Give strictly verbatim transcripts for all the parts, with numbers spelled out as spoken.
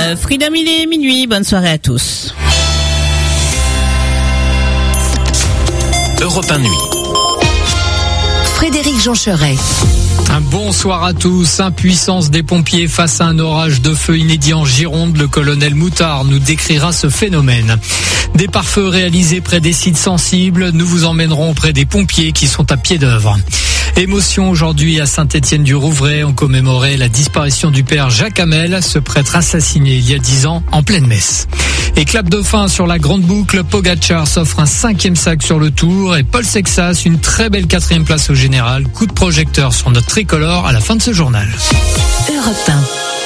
neuf. Freedom, il est minuit. Bonne soirée à tous. Europe un Nuit. Frédéric Jean-Cheret. Un bonsoir à tous. Impuissance des pompiers face à un orage de feu inédit en Gironde. Le colonel Moutard nous décrira ce phénomène. Des pare-feux réalisés près des sites sensibles. Nous vous emmènerons auprès des pompiers qui sont à pied d'œuvre. Émotion aujourd'hui à Saint-Étienne-du-Rouvray. On commémorait la disparition du père Jacques Hamel, ce prêtre assassiné il y a dix ans en pleine messe. Et clap de fin sur la grande boucle. Pogacar s'offre un cinquième sac sur le Tour et Paul Sexas une très belle quatrième place au général. Coup de projecteur sur notre tricolore à la fin de ce journal. Europe un.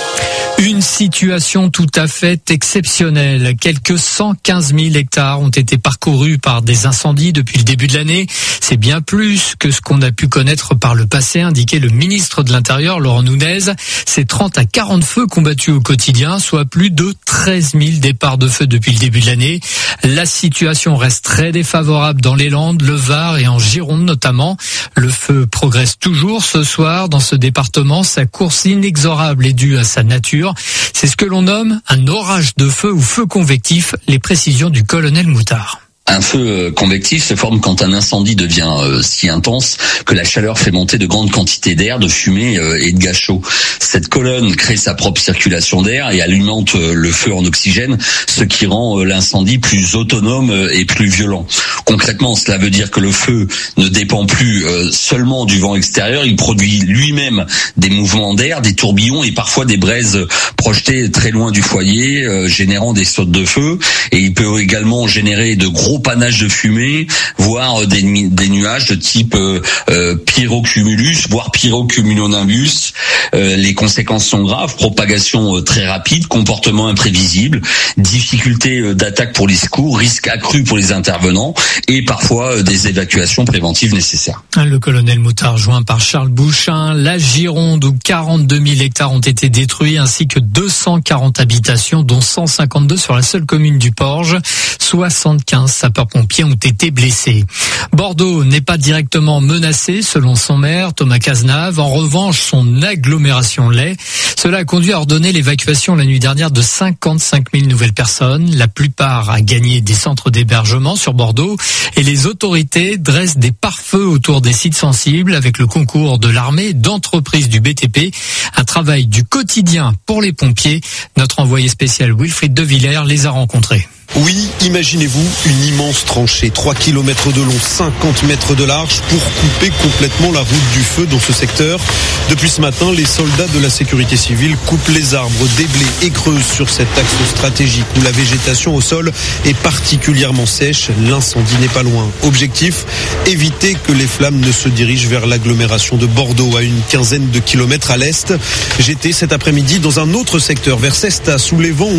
Une situation tout à fait exceptionnelle. Quelques cent quinze mille hectares ont été parcourus par des incendies depuis le début de l'année. C'est bien plus que ce qu'on a pu connaître par le passé, indiquait le ministre de l'Intérieur, Laurent Nunez. C'est trente à quarante feux combattus au quotidien, soit plus de treize mille départs de feu depuis le début de l'année. La situation reste très défavorable dans les Landes, le Var et en Gironde notamment. Le feu progresse toujours ce soir dans ce département. Sa course inexorable est due à sa nature. C'est ce que l'on nomme un orage de feu ou feu convectif. Les précisions du colonel Moutard. Un feu convectif se forme quand un incendie devient euh, si intense que la chaleur fait monter de grandes quantités d'air, de fumée euh, et de gaz chaud. Cette colonne crée sa propre circulation d'air et alimente euh, le feu en oxygène, ce qui rend euh, l'incendie plus autonome euh, et plus violent. Concrètement, cela veut dire que le feu ne dépend plus euh, seulement du vent extérieur, il produit lui-même des mouvements d'air, des tourbillons et parfois des braises projetées très loin du foyer, euh, générant des sautes de feu. Et il peut également générer de gros panache de fumée, voire des, des nuages de type euh, euh, pyrocumulus, voire pyrocumulonimbus. Euh, les conséquences sont graves, propagation euh, très rapide, comportement imprévisible, difficulté euh, d'attaque pour les secours, risque accru pour les intervenants et parfois euh, des évacuations préventives nécessaires. Le colonel Moutard joint par Charles Bouchin. La Gironde où quarante-deux mille hectares ont été détruits ainsi que deux cent quarante habitations dont cent cinquante-deux sur la seule commune du Porge. soixante-quinze sapeurs-pompiers ont été blessés. Bordeaux n'est pas directement menacé selon son maire Thomas Cazenave. En revanche, son agglomération l'est. Cela a conduit à ordonner l'évacuation la nuit dernière de cinquante-cinq mille nouvelles personnes. La plupart a gagné des centres d'hébergement sur Bordeaux et les autorités dressent des pare-feux autour des sites sensibles avec le concours de l'armée et d'entreprises du B T P. Un travail du quotidien pour les pompiers. Notre envoyé spécial Wilfried De Villers les a rencontrés. Oui, imaginez-vous une immense tranchée, trois kilomètres de long, cinquante mètres de large, pour couper complètement la route du feu dans ce secteur. Depuis ce matin, les soldats de la sécurité civile coupent les arbres, déblaient et creusent sur cet axe stratégique où la végétation au sol est particulièrement sèche. L'incendie n'est pas loin. Objectif, éviter que les flammes ne se dirigent vers l'agglomération de Bordeaux, à une quinzaine de kilomètres à l'est. J'étais cet après-midi dans un autre secteur, vers Cestas, où les vents